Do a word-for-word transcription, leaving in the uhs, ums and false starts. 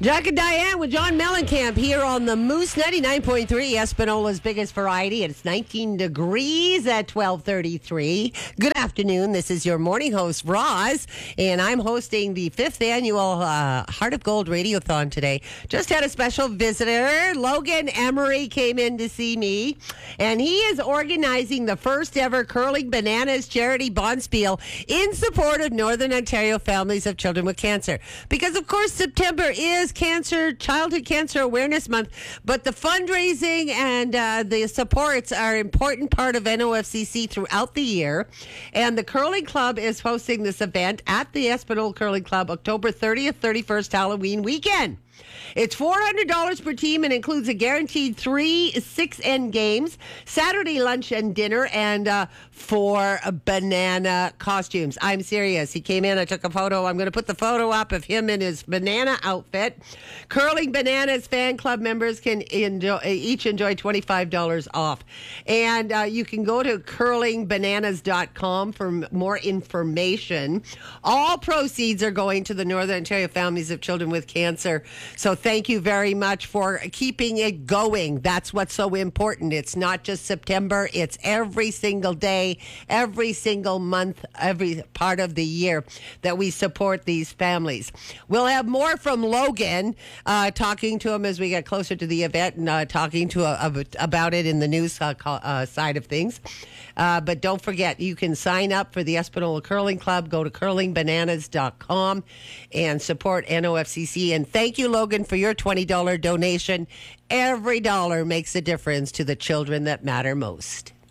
Jack and Diane with John Mellencamp here on the Moose ninety-nine point three, Espinola's biggest variety. It's nineteen degrees at twelve thirty-three. Good afternoon. This is your morning host, Roz, and I'm hosting the fifth annual uh, Heart of Gold Radiothon today. Just had a special visitor. Logan Emery came in to see me, and he is organizing the first ever Curling Bananas charity bonspiel in support of Northern Ontario families of children with cancer. Because, of course, September is Cancer, Childhood Cancer Awareness Month, but the fundraising and uh, the supports are an important part of N O F C C throughout the year. And the Curling Club is hosting this event at the Espanola Curling Club October thirtieth, thirty-first, Halloween weekend. It's four hundred dollars per team and includes a guaranteed three six-end games, Saturday lunch and dinner, and uh, four banana costumes. I'm serious. He came in, I took a photo. I'm going to put the photo up of him in his banana outfit. Curling Bananas fan club members can enjoy, each enjoy twenty-five dollars off. And uh, you can go to curling bananas dot com for more information. All proceeds are going to the Northern Ontario families of children with cancer. So thank you very much for keeping it going. That's what's so important. It's not just September. It's every single day, every single month, every part of the year that we support these families. We'll have more from Logan, uh, talking to him as we get closer to the event and uh, talking to uh, about it in the news uh, uh, side of things. Uh, but don't forget, you can sign up for the Espanola Curling Club. Go to curling bananas dot com and support N O F C C. And thank you, Logan, for your twenty dollars donation. Every dollar makes a difference to the children that matter most.